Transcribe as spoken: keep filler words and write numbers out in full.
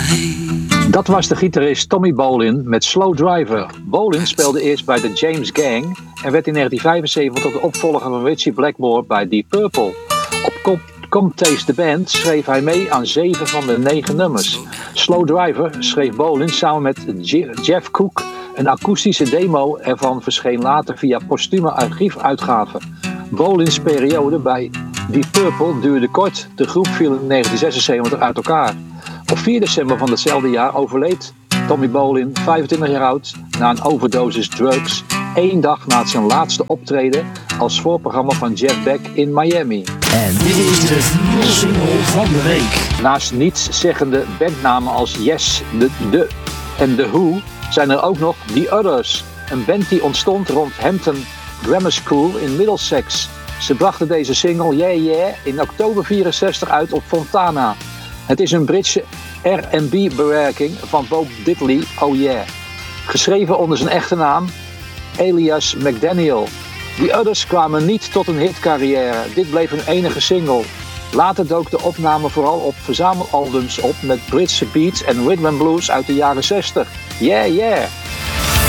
Dat was de gitarist Tommy Bolin met Slow Driver. Bolin speelde eerst bij de James Gang en werd in negentien vijfenzeventig tot de opvolger van Ritchie Blackmore bij Deep Purple. Op Come, Come Taste the Band schreef hij mee aan zeven van de negen nummers. Slow Driver schreef Bolin samen met Jeff Cook. Een akoestische demo ervan verscheen later via postume archiefuitgaven. Bolin's periode bij Deep Purple duurde kort. De groep viel in negentien zesenzeventig uit elkaar. Op vier december van hetzelfde jaar overleed Tommy Bolin, vijfentwintig jaar oud, na een overdosis drugs, één dag na zijn laatste optreden als voorprogramma van Jeff Beck in Miami. En dit is de vierde single van de week. Naast nietszeggende bandnamen als Yes, The, The en The Who zijn er ook nog The Others, een band die ontstond rond Hampton Grammar School in Middlesex. Ze brachten deze single Yeah Yeah in oktober vierenzestig uit op Fontana. Het is een Britse R en B-bewerking van Bo Diddley, Oh Yeah. Geschreven onder zijn echte naam, alias McDaniel. The Others kwamen niet tot een hitcarrière. Dit bleef hun enige single. Later dook de opname vooral op verzamelalbums op met Britse beats en rhythm and blues uit de jaren zestig. Yeah, yeah!